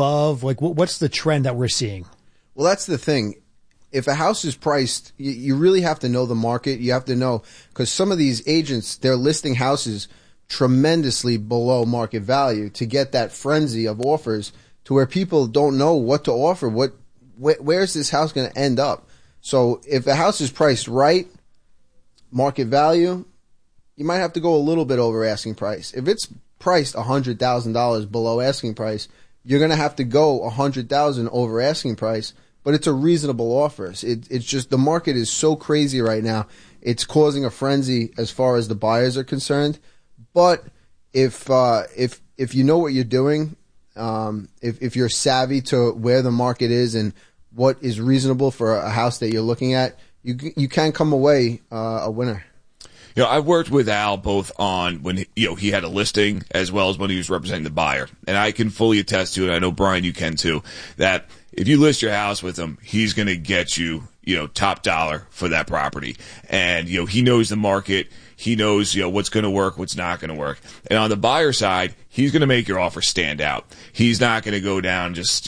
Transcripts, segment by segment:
above? Like, what's the trend that we're seeing? Well, that's the thing. If a house is priced, you really have to know the market. You have to know, because some of these agents, they're listing houses tremendously below market value to get that frenzy of offers to where people don't know what to offer. Where's this house going to end up? So if a house is priced right, market value, you might have to go a little bit over asking price. If it's priced $100,000 below asking price, you're going to have to go $100,000 over asking price, but it's a reasonable offer. It's just the market is so crazy right now. It's causing a frenzy as far as the buyers are concerned. But if you know what you're doing, if you're savvy to where the market is and what is reasonable for a house that you're looking at, you can come away a winner. I've worked with Al both on when he had a listing as well as when he was representing the buyer, and I can fully attest to it. I know Brian, you can too. That if you list your house with him, he's going to get you top dollar for that property, and he knows the market. He knows, what's going to work, what's not going to work. And on the buyer side, he's going to make your offer stand out. He's not going to go down just,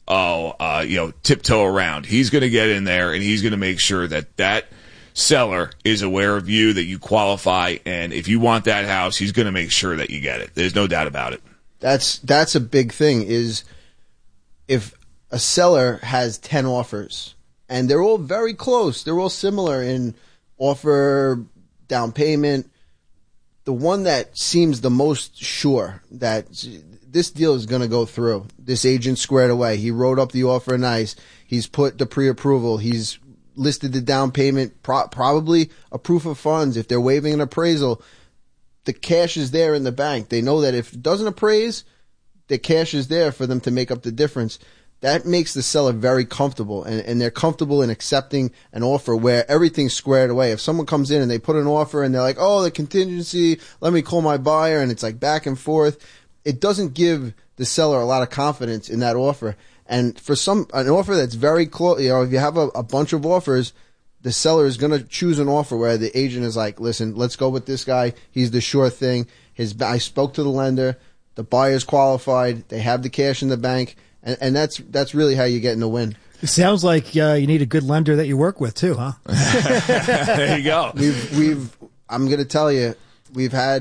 tiptoe around. He's going to get in there and he's going to make sure that seller is aware of you, that you qualify. And if you want that house, he's going to make sure that you get it. There's no doubt about it. That's a big thing, is if a seller has 10 offers and they're all very close, they're all similar in offer, down payment, the one that seems the most sure that this deal is going to go through, this agent squared away. He wrote up the offer nice. He's put the pre-approval. He's listed the down payment, probably a proof of funds. If they're waiving an appraisal, the cash is there in the bank. They know that if it doesn't appraise, the cash is there for them to make up the difference. That makes the seller very comfortable, and they're comfortable in accepting an offer where everything's squared away. If someone comes in and they put an offer and they're like, oh, the contingency, let me call my buyer, and it's like back and forth, it doesn't give the seller a lot of confidence in that offer. And for an offer that's very close, if you have a bunch of offers, the seller is going to choose an offer where the agent is like, listen, let's go with this guy. He's the sure thing. I spoke to the lender. The buyer's qualified. They have the cash in the bank. And that's really how you get in the win. It sounds like you need a good lender that you work with too, huh? There you go. I'm going to tell you, we've had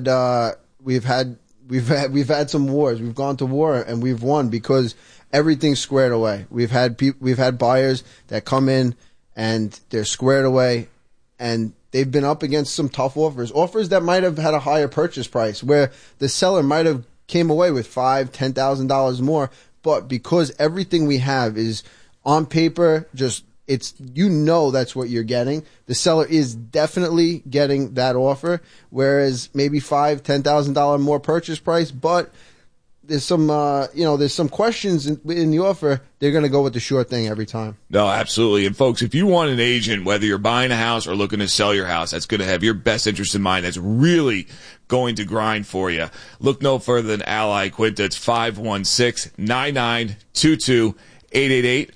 some wars. We've gone to war and we've won because everything's squared away. We've had buyers that come in and they're squared away, and they've been up against some tough offers that might have had a higher purchase price, where the seller might have came away with $5,000-$10,000 more. But because everything we have is on paper, that's what you're getting. The seller is definitely getting that offer, whereas maybe $5,000-$10,000 more purchase price, but there's some questions in the offer. They're going to go with the sure thing every time. No, absolutely. And folks, if you want an agent, whether you're buying a house or looking to sell your house, that's going to have your best interest in mind, that's really going to grind for you, look no further than Al Iaquinta. It's 516-9922-888.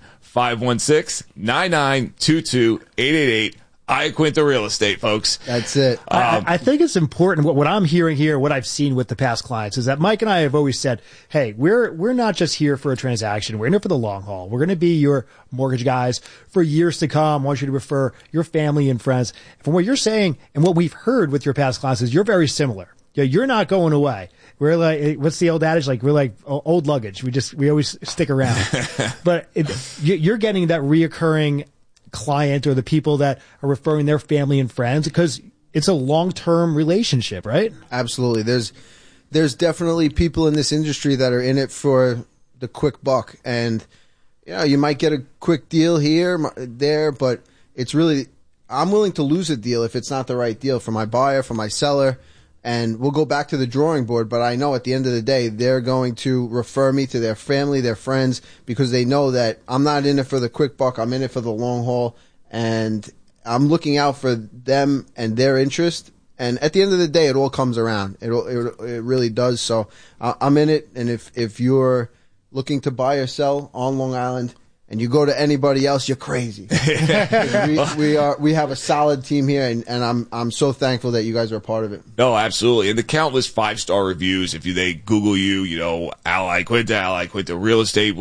516-9922-888. Iaquinta Real Estate, folks. That's it. I think it's important. What I'm hearing here, what I've seen with the past clients, is that Mike and I have always said, hey, we're not just here for a transaction. We're in it for the long haul. We're going to be your mortgage guys for years to come. I want you to refer your family and friends. From what you're saying and what we've heard with your past clients is you're very similar. You're not going away. We're like, what's the old adage? Like, we're like old luggage. We always stick around. But you're getting that reoccurring client or the people that are referring their family and friends because it's a long-term relationship, right? Absolutely. There's definitely people in this industry that are in it for the quick buck, and you might get a quick deal here, there, but it's really, I'm willing to lose a deal if it's not the right deal for my buyer, for my seller, and we'll go back to the drawing board. But I know at the end of the day, they're going to refer me to their family, their friends, because they know that I'm not in it for the quick buck. I'm in it for the long haul, and I'm looking out for them and their interest. And at the end of the day, it all comes around. It really does. So I'm in it. And if you're looking to buy or sell on Long Island, and you go to anybody else, you're crazy. we have a solid team here, and I'm so thankful that you guys are a part of it. No, absolutely. And the countless 5-star reviews, if they Google you, Al Iaquinta Real Estate,